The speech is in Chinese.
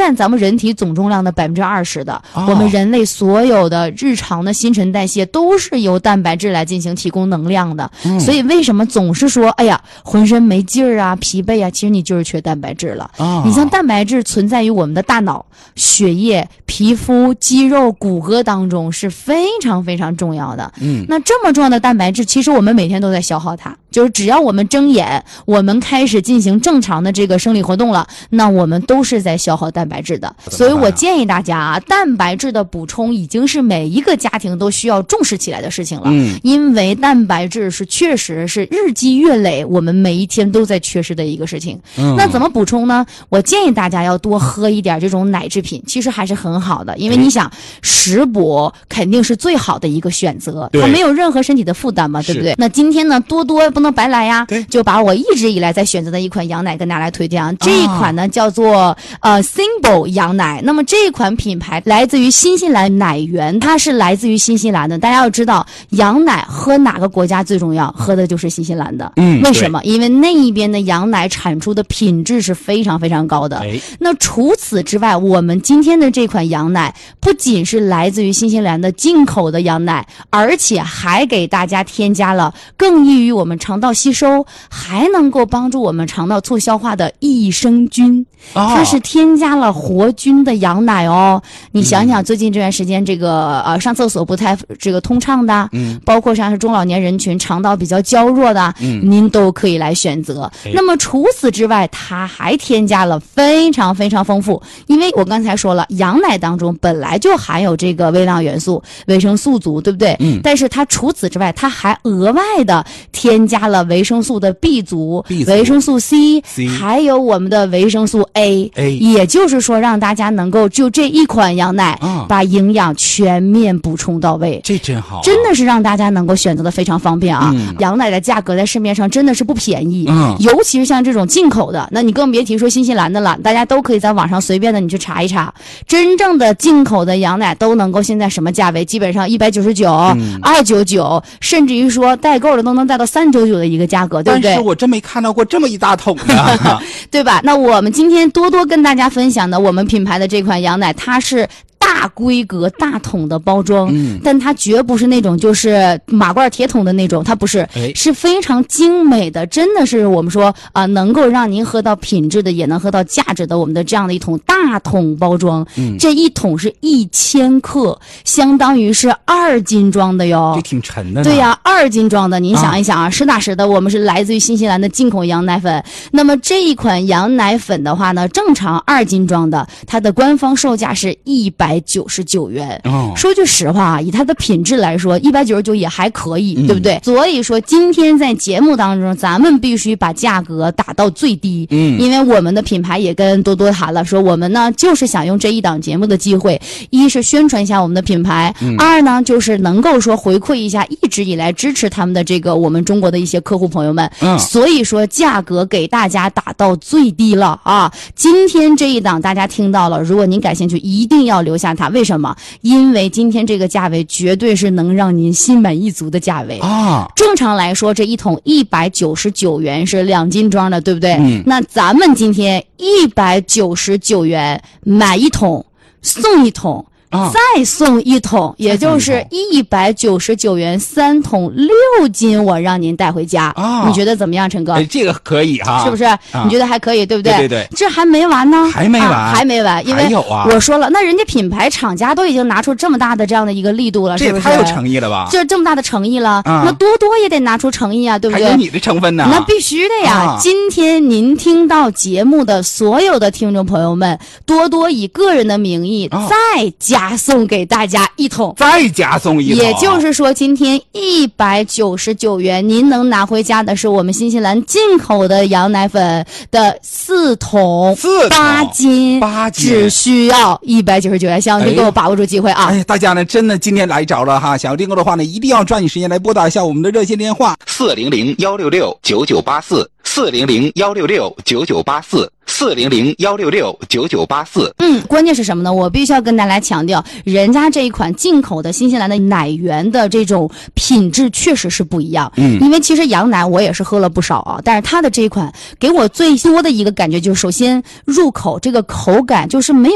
占咱们人体总重量的20%的。我们人类所有的日常的新陈代谢都是由蛋白质来进行提供能量的。所以为什么总是说哎呀浑身没劲儿啊疲惫啊，其实你就是缺蛋白质了。你像蛋白质存在于我们的大脑、血液、皮肤、肌肉、骨骼当中是非常非常重要的。那这么重要的蛋白质，其实我们每天都在消耗它，就是只要我们睁眼，我们开始进行正常的这个生理活动了，那我们都是在消耗蛋白质的。所以我建议大家啊，蛋白质的补充已经是每一个家庭都需要重视起来的事情了。因为蛋白质是确实是日积月累，我们每一天都在缺失的一个事情。那怎么补充呢？我建议大家要多喝一点这种奶制品，其实还是很好的，因为你想食补肯定是最好的一个选择，它没有任何身体的负担嘛，对不对？那今天呢，多多不能白来呀，就把我一直以来在选择的一款羊奶跟大家来推荐啊。这一款呢叫做Symbol 羊奶，那么这一款品牌来自于新西兰奶源，它是来自于新西兰的。大家要知道，羊奶喝哪个国家最重要？喝的就是新西兰的。为什么？因为那一边的羊奶产出的品质是非常非常高的。那除此之外，我们今天的这款羊奶不仅是来自于新西兰的进口的羊奶，而且还给大家添加了更易于我们肠道吸收，还能够帮助我们肠道促消化的益生菌。它是添加了活菌的羊奶哦。你想想最近这段时间这个上厕所不太这个通畅的，包括像是中老年人群肠道比较娇弱的，您都可以来选择。那么除此之外，它还添加了非常非常丰富，因为我刚才说了，羊奶当中本来就含有这个微量元素、维生素族，对不对？但是它除此之外，它还额外的添加了维生素的 B 族、维生素 C， 还有我们的维生素 A， 也就是说让大家能够就这一款羊奶把营养全面补充到位。 这真好， 真的是让大家能够选择的非常方便啊。羊奶的价格在市面上真的是不便宜，尤其是像这种进口的，那你更别提说新西兰的了，大家都可以在网上随便的你去查一查，真正的进口的羊奶都能够现在什么价位，基本上199、299，甚至于说代购的都能带到399的一个价格，对不对？ 但是我真没看到过这么一大桶的对吧？那我们今天多多跟大家分享的我们品牌的这款羊奶，它是大规格大桶的包装，但它绝不是那种就是马罐铁桶的那种，它不是，是非常精美的，真的是我们说能够让您喝到品质的，也能喝到价值的，我们的这样的一桶大桶包装。这一桶是1000克，相当于是2斤装的哟， 这挺沉的呢。 对呀，2斤装的，您想一想啊，实打实的，我们是来自于新西兰的进口羊奶粉。那么这一款羊奶粉的话呢，正常2斤装的，它的官方售价是199元。说句实话啊，以它的品质来说，199也还可以，对不对？所以说今天在节目当中，咱们必须把价格打到最低。因为我们的品牌也跟多多谈了，说我们呢就是想用这一档节目的机会，一是宣传一下我们的品牌，二呢就是能够说回馈一下一直以来支持他们的这个我们中国的一些客户朋友们。所以说价格给大家打到最低了啊！今天这一档大家听到了，如果您感兴趣，一定要留下它。为什么？因为今天这个价位绝对是能让您心满意足的价位啊！正常来说，这一桶199元是2斤装的，对不对？那咱们今天199元买一桶送一桶。再送一桶，也就是199元3桶6斤，我让您带回家。你觉得怎么样，陈哥？ 这个可以哈， 是不是？你觉得还可以，对不对？ 对对对， 这还没完呢， 还没完， 还没完，因为我说了，那人家品牌厂家都已经拿出这么大的这样的一个力度了，是不是？ 这也太有诚意了吧？ 这么大的诚意了，那多多也得拿出诚意啊，对不对？ 还有你的成分呢？ 那必须的呀！今天您听到节目的所有的听众朋友们，多多以个人的名义再加送给大家一桶， 再加送一桶， 也就是说今天199元，您能拿回家的是我们新西兰进口的羊奶粉的4桶8斤，只需要199元，希望您给我把握住机会啊！ 大家呢真的今天来着了哈，想要订购的话呢，一定要抓紧时间来拨打一下我们的热线电话400-166-9984，400-166-9984，400-166-9984。 关键是什么呢？我必须要跟大家强调，人家这一款进口的新西兰的奶源的这种品质确实是不一样。因为其实羊奶我也是喝了不少啊，但是它的这一款给我最多的一个感觉就是，首先入口这个口感就是没有